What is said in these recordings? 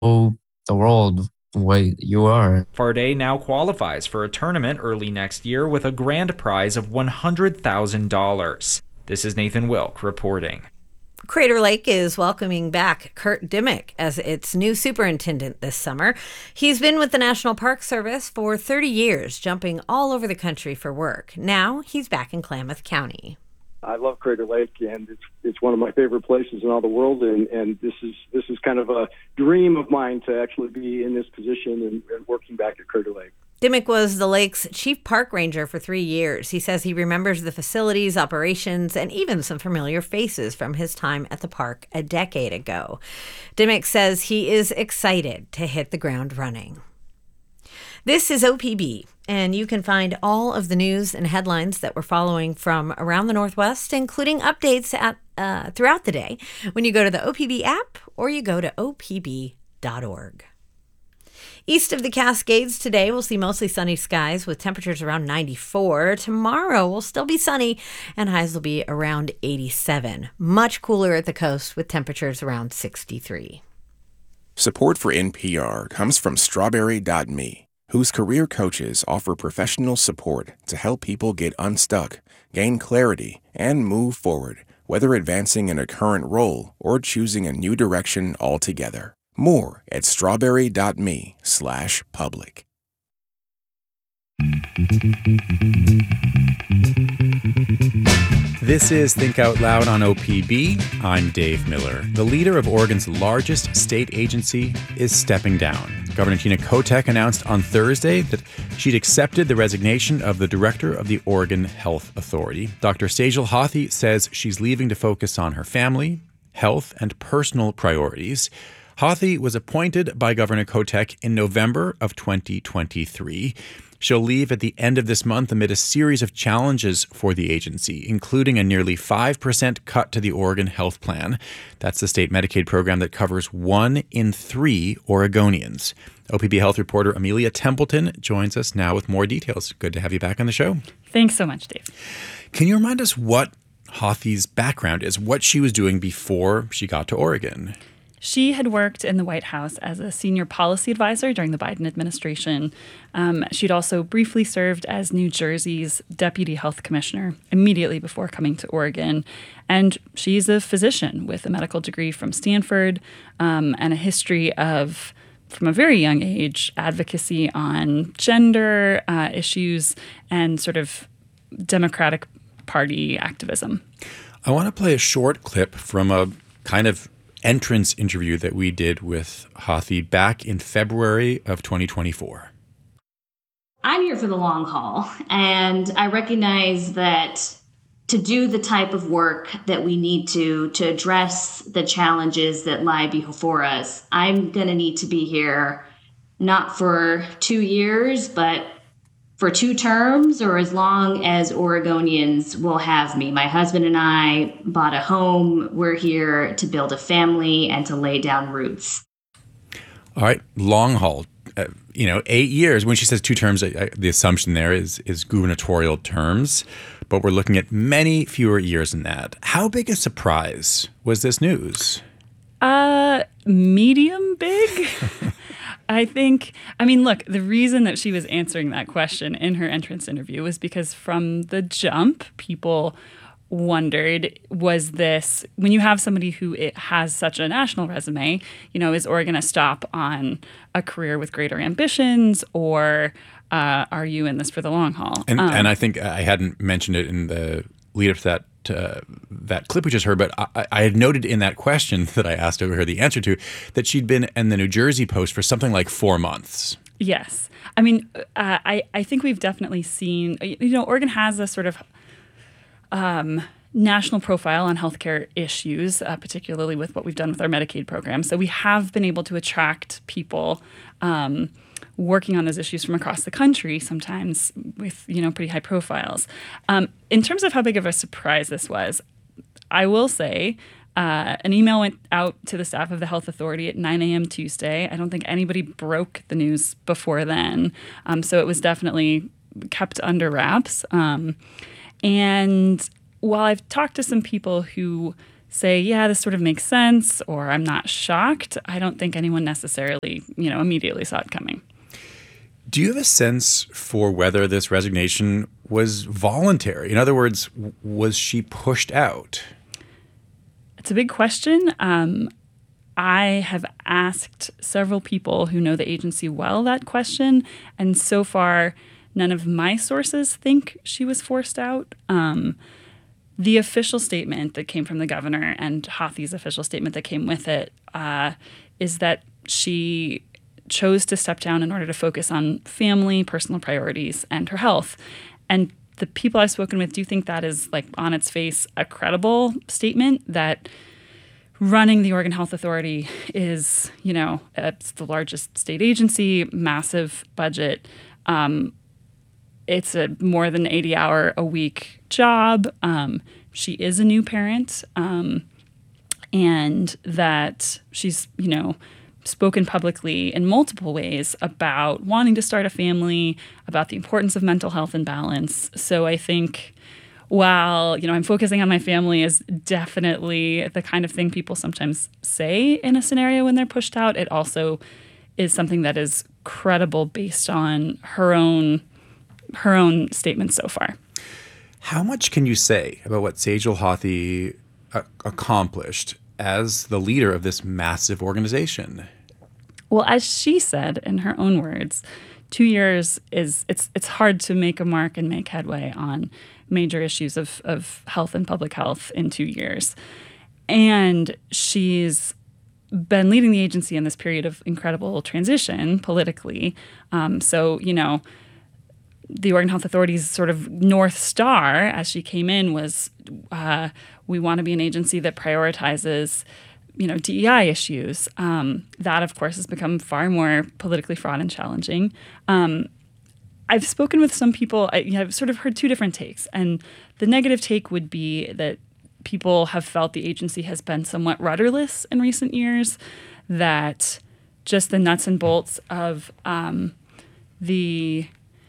the world what you are. Farday now qualifies for a tournament early next year with a grand prize of $100,000. This is Nathan Wilk reporting. Crater Lake is welcoming back Kurt Dimmick as its new superintendent this summer. He's been with the National Park Service for 30 years, jumping all over the country for work. Now he's back in Klamath County. I love Crater Lake, and it's one of my favorite places in all the world. And this is kind of a dream of mine to actually be in this position and working back at Crater Lake. Dimmick was the lake's chief park ranger for 3 years. He says he remembers the facilities, operations, and even some familiar faces from his time at the park a decade ago. Dimmick says he is excited to hit the ground running. This is OPB, and you can find all of the news and headlines that we're following from around the Northwest, including updates throughout the day when you go to the OPB app or you go to opb.org. East of the Cascades today, we'll see mostly sunny skies with temperatures around 94. Tomorrow will still be sunny and highs will be around 87. Much cooler at the coast with temperatures around 63. Support for NPR comes from Strawberry.me, whose career coaches offer professional support to help people get unstuck, gain clarity, and move forward, whether advancing in a current role or choosing a new direction altogether. More at strawberry.me/public. This is Think Out Loud on OPB. I'm Dave Miller. The leader of Oregon's largest state agency is stepping down. Governor Tina Kotek announced on Thursday that she'd accepted the resignation of the director of the Oregon Health Authority. Dr. Sejal Hathi says she's leaving to focus on her family, health, and personal priorities. Hathi was appointed by Governor Kotek in November of 2023. She'll leave at the end of this month amid a series of challenges for the agency, including a nearly 5% cut to the Oregon Health Plan. That's the state Medicaid program that covers 1 in 3 Oregonians. OPB Health reporter Amelia Templeton joins us now with more details. Good to have you back on the show. Thanks so much, Dave. Can you remind us what Hathi's background is, what she was doing before she got to Oregon? She had worked in the White House as a senior policy advisor during the Biden administration. She'd also briefly served as New Jersey's deputy health commissioner immediately before coming to Oregon. And she's a physician with a medical degree from Stanford and a history of, from a very young age, advocacy on gender issues and sort of Democratic Party activism. I want to play a short clip from a kind of entrance interview that we did with Hathi back in February of 2024. I'm here for the long haul, and I recognize that to do the type of work that we need to address the challenges that lie before us, I'm going to need to be here not for 2 years, but for 2 terms, or as long as Oregonians will have me. My husband and I bought a home. We're here to build a family and to lay down roots. All right, long haul. 8 years. When she says 2 terms, the assumption there is gubernatorial terms, but we're looking at many fewer years than that. How big a surprise was this news? Medium big. Look, the reason that she was answering that question in her entrance interview was because from the jump, people wondered, was this, when you have somebody who has such a national resume, is Oregon a stop on a career with greater ambitions, or are you in this for the long haul? And I think I hadn't mentioned it in the lead up to that clip we just heard, but I had noted in that question that I asked her the answer to that she'd been in the New Jersey Post for something like 4 months. Yes. I think we've definitely seen, Oregon has a sort of national profile on healthcare issues, particularly with what we've done with our Medicaid program. So we have been able to attract people working on those issues from across the country, sometimes with, pretty high profiles. In terms of how big of a surprise this was, I will say an email went out to the staff of the Health Authority at 9 a.m. Tuesday. I don't think anybody broke the news before then. So it was definitely kept under wraps. And while I've talked to some people who say, yeah, this sort of makes sense, or I'm not shocked. I don't think anyone necessarily, immediately saw it coming. Do you have a sense for whether this resignation was voluntary? In other words, was she pushed out? It's a big question. I have asked several people who know the agency well that question, and so far, none of my sources think she was forced out. The official statement that came from the governor and Hathe's official statement that came with it is that she chose to step down in order to focus on family, personal priorities, and her health. And the people I've spoken with do think that is, like, on its face, a credible statement that running the Oregon Health Authority is, it's the largest state agency, massive budget. It's a more than 80-hour-a-week job. She is a new parent, and that she's, spoken publicly in multiple ways about wanting to start a family, about the importance of mental health and balance. So I think while, I'm focusing on my family is definitely the kind of thing people sometimes say in a scenario when they're pushed out, it also is something that is credible based on her own statements so far. How much can you say about what Sejal Hathe accomplished as the leader of this massive organization? Well, as she said in her own words, 2 years it's hard to make a mark and make headway on major issues of health and public health in 2 years. And she's been leading the agency in this period of incredible transition politically. The Oregon Health Authority's sort of North Star as she came in was we want to be an agency that prioritizes, DEI issues. That, of course, has become far more politically fraught and challenging. I've spoken with some people. I've sort of heard two different takes. And the negative take would be that people have felt the agency has been somewhat rudderless in recent years, that just the nuts and bolts of the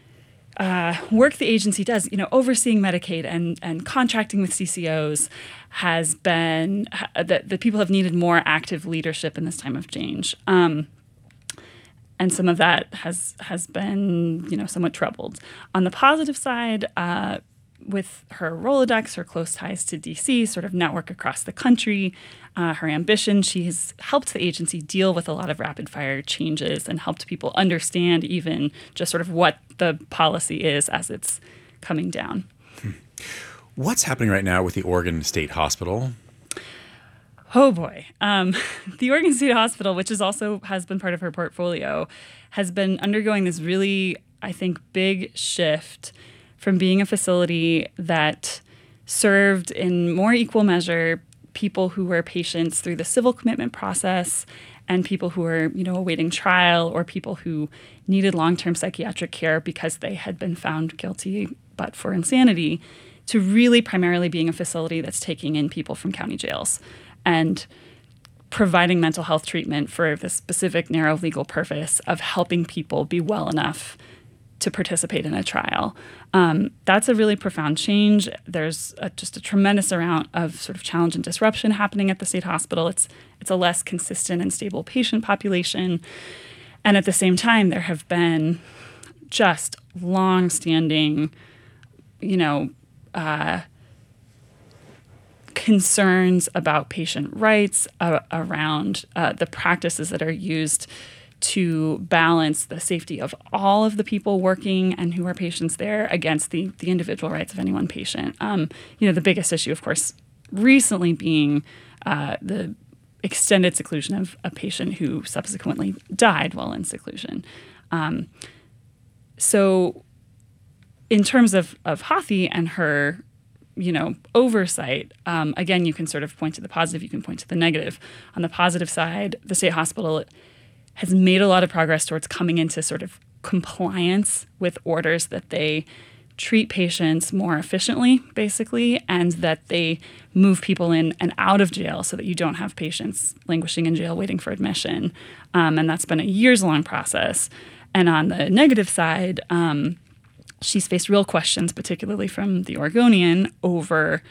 work the agency does, overseeing Medicaid and contracting with CCOs has been that the people have needed more active leadership in this time of change. And some of that has been, somewhat troubled. On the positive side, with her Rolodex, her close ties to DC, sort of network across the country, her ambition, she has helped the agency deal with a lot of rapid fire changes and helped people understand even just sort of what the policy is as it's coming down. What's happening right now with the Oregon State Hospital? Oh boy. The Oregon State Hospital, which has been part of her portfolio, has been undergoing this really, I think, big shift from being a facility that served in more equal measure people who were patients through the civil commitment process and people who were, awaiting trial, or people who needed long-term psychiatric care because they had been found guilty but for insanity, to really primarily being a facility that's taking in people from county jails and providing mental health treatment for the specific narrow legal purpose of helping people be well enough to participate in a trial. That's a really profound change. There's just a tremendous amount of sort of challenge and disruption happening at the state hospital. It's a less consistent and stable patient population. And at the same time, there have been just long-standing, concerns about patient rights, around the practices that are used to balance the safety of all of the people working and who are patients there against the individual rights of any one patient. The biggest issue, of course, recently being the extended seclusion of a patient who subsequently died while in seclusion. So in terms of Hathe and her, oversight, again, you can sort of point to the positive, you can point to the negative. On the positive side, the state hospital has made a lot of progress towards coming into sort of compliance with orders that they treat patients more efficiently, basically, and that they move people in and out of jail so that you don't have patients languishing in jail waiting for admission. And that's been a years-long process. And on the negative side, she's faced real questions, particularly from the Oregonian, over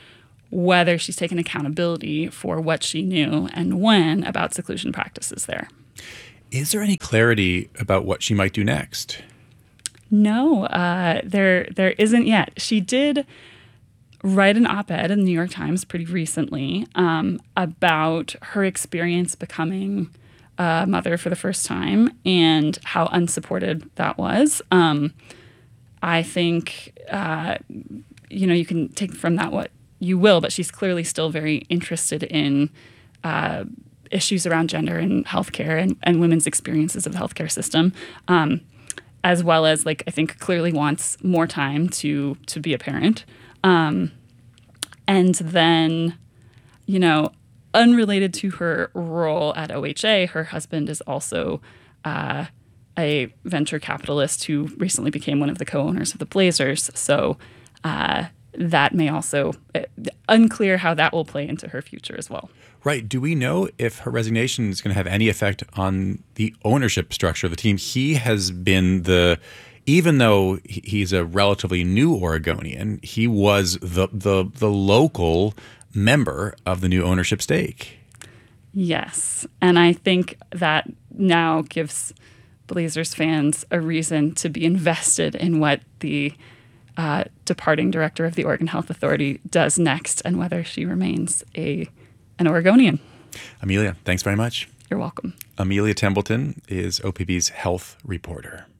whether she's taken accountability for what she knew and when about seclusion practices there. Is there any clarity about what she might do next? No, there isn't yet. She did write an op-ed in the New York Times pretty recently about her experience becoming a mother for the first time and how unsupported that was. I think, you can take from that what you will, but she's clearly still very interested in issues around gender and healthcare and women's experiences of the healthcare system, as well as, I think clearly wants more time to be a parent. And then, unrelated to her role at OHA, her husband is also a venture capitalist who recently became one of the co-owners of the Blazers. So that may also, unclear how that will play into her future as well. Right. Do we know if her resignation is going to have any effect on the ownership structure of the team? He has been even though he's a relatively new Oregonian, he was the local member of the new ownership stake. Yes. And I think that now gives Blazers fans a reason to be invested in what the departing director of the Oregon Health Authority does next and whether she remains an Oregonian. Amelia, thanks very much. You're welcome. Amelia Templeton is OPB's health reporter.